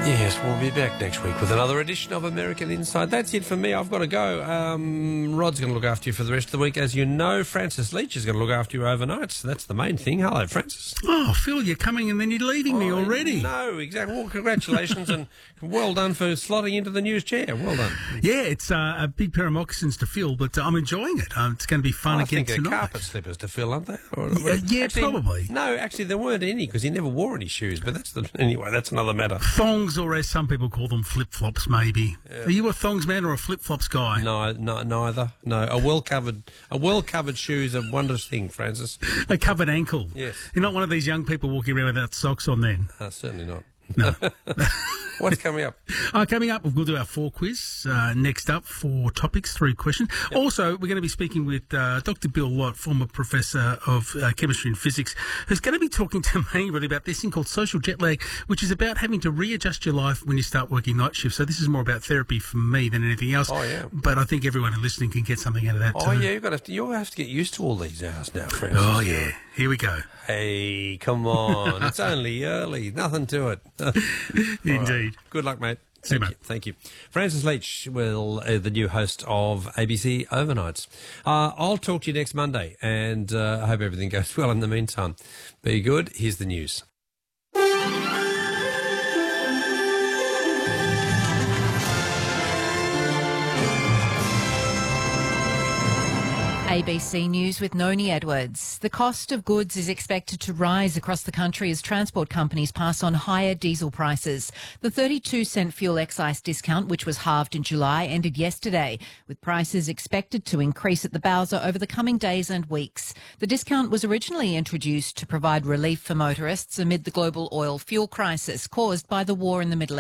Yes, we'll be back next week with another edition of American Inside. That's it for me. I've got to go. Rod's going to look after you for the rest of the week. As you know, Francis Leach is going to look after you overnight. So that's the main thing. Hello, Francis. Oh, Phil, you're coming and then you're leaving me already. No, exactly. Well, congratulations and well done for slotting into the news chair. Well done. Yeah, it's a big pair of moccasins to fill, but I'm enjoying it. It's going to be fun again tonight. I think they're carpet slippers to fill, aren't they? Actually, probably. No, actually, there weren't any because he never wore any shoes. But anyway, that's another matter. Thongs, or as some people call them, flip-flops, maybe. Yeah. Are you a thongs man or a flip-flops guy? No, neither. No, a well-covered shoe is a wondrous thing, Francis. A covered ankle. Yes. You're not one of these young people walking around without socks on then? Certainly not. No. What's coming up? Coming up, we'll do our 4 quiz. Next up, 4 topics, 3 questions. Yep. Also, we're going to be speaking with Dr. Bill Lott, former professor of chemistry and physics, who's going to be talking to me really about this thing called social jet lag, which is about having to readjust your life when you start working night shifts. So this is more about therapy for me than anything else. Oh, yeah. But I think everyone who's listening can get something out of that too. Oh, yeah, you'll have to get used to all these hours now, Francis. Oh, yeah. Here we go. Hey, come on. It's only early. Nothing to it. Indeed. Right. Good luck, mate. Thank you. Francis Leach, the new host of ABC Overnights. I'll talk to you next Monday, and I hope everything goes well in the meantime. Be good. Here's the news. ABC News with Noni Edwards. The cost of goods is expected to rise across the country as transport companies pass on higher diesel prices. The 32-cent fuel excise discount, which was halved in July, ended yesterday, with prices expected to increase at the Bowser over the coming days and weeks. The discount was originally introduced to provide relief for motorists amid the global oil fuel crisis caused by the war in the Middle East.